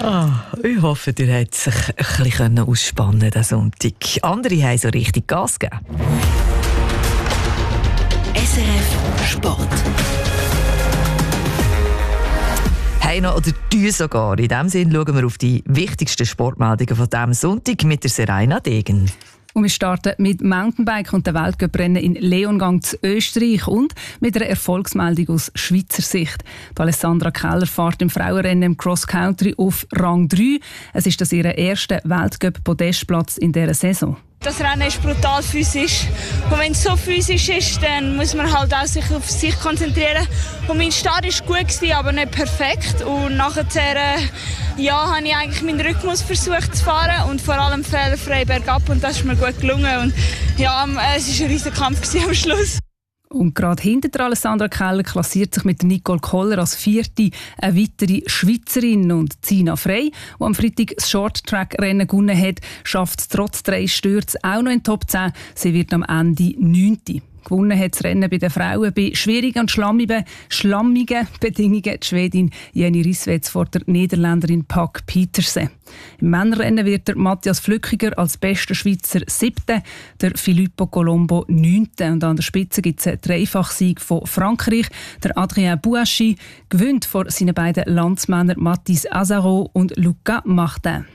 Ich hoffe, ihr habt sich ein bisschen ausspannen diesen Sonntag. Andere haben so richtig Gas gegeben. SRF Sport. Hey noch, oder du sogar. In diesem Sinne schauen wir auf die wichtigsten Sportmeldungen von diesem Sonntag mit der Seraina Degen. Und wir starten mit Mountainbike und der Weltcuprennen in Leongang zu Österreich und mit einer Erfolgsmeldung aus Schweizer Sicht. Die Alessandra Keller fährt im Frauenrennen im Cross Country auf Rang 3. Es ist das ihr erster Weltcup-Podestplatz in dieser Saison. Das Rennen ist brutal physisch. Und wenn es so physisch ist, dann muss man halt auch sich auf sich konzentrieren. Und mein Start war gut, aber nicht perfekt. Und nachher habe ich eigentlich meinen Rhythmus versucht zu fahren und vor allem fehlerfrei bergab. Und das ist mir gut gelungen. Und ja, es war ein riesiger Kampf am Schluss. Und gerade hinter der Alessandra Keller klassiert sich mit Nicole Koller als vierte eine weitere Schweizerin. Und Zina Frey, die am Freitag das Short-Track-Rennen gewonnen hat, schafft es trotz 3 Stürzen auch noch in die Top 10. Sie wird am Ende 9. Gewonnen hat das Rennen bei den Frauen bei schwierigen und schlammigen Bedingungen die Schwedin Jenny Rissweds vor der Niederländerin Pak Pietersen. Im Männerrennen wird der Matthias Flückiger als bester Schweizer 7., der Filippo Colombo 9. Und an der Spitze gibt es einen Dreifachsieg von Frankreich. Der Adrien Bouachi gewinnt vor seinen beiden Landsmännern Mathis Azaro und Luca Martin.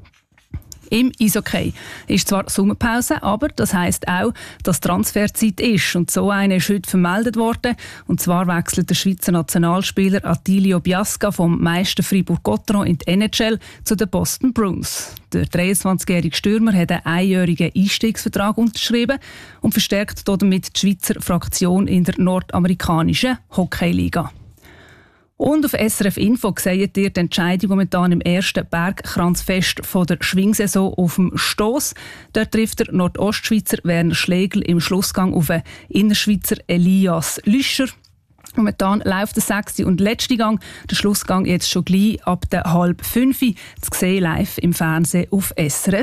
Im Eishockey ist zwar Sommerpause, aber das heisst auch, dass Transferzeit ist. Und so eine ist heute vermeldet worden. Und zwar wechselt der Schweizer Nationalspieler Attilio Biasca vom Meister Fribourg-Gotteron in die NHL zu den Boston Bruins. Der 23-jährige Stürmer hat einen einjährigen Einstiegsvertrag unterschrieben und verstärkt damit die Schweizer Fraktion in der nordamerikanischen Hockeyliga. Und auf SRF Info seht ihr die Entscheidung momentan im ersten Bergkranzfest der Schwingsaison auf dem Stoss. Dort trifft der Nordostschweizer Werner Schlegel im Schlussgang auf den Innerschweizer Elias Lüscher. Momentan läuft der 6. und letzte Gang. Der Schlussgang jetzt schon gleich ab der 4:30 zu sehen live im Fernsehen auf SRF.